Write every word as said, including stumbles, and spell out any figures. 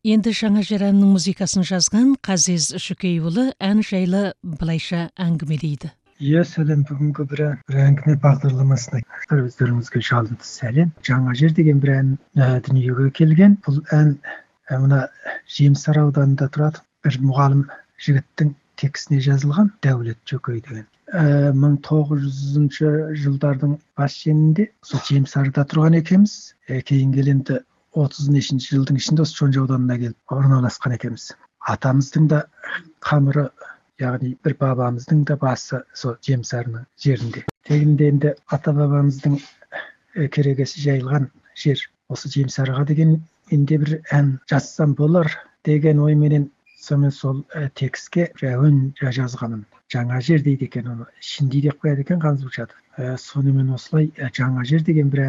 Енді жаңа жер әнінің музыкасын жазған Қазез Шүкейұлы ән жайлы былайша әңгімелейді. Иә, сәлем. Бүгінгі бір ән, бір әңгіме бағдарламасына өздеріңізге жалынды сәлем. Жаңа жер деген бір ән ә, дүниеге келген. Бұл ән ә, мына Жемсар ауданында тұрады. Бір мұғалім жігіттің текстіне жазылған, Дәулет Жөкей деген. Ә, мың тоғыз жүзінші жылдардың бас шенінде сол Жемсарда тұрған екенбіз. Ә, кейін келенді отыз нешінші жылдың ішінде осы Чонжа ауданына келіп орналасқан екенбіз. Атамыздың да қамыры, яғни бір бабамыздың да басы сол Жемсарның жерінде. Тегінде енді ата бабамыздың керегесі жайылған жер осы Жемсарға деген менде бір ән жазсам болар деген ойменен сонымен сол текстке әуен жазғаным. Жаңа жер дейді екен, оны Шинди деп қояды екен, қанзылшады. Сонымен осылай жаңа жер деген бір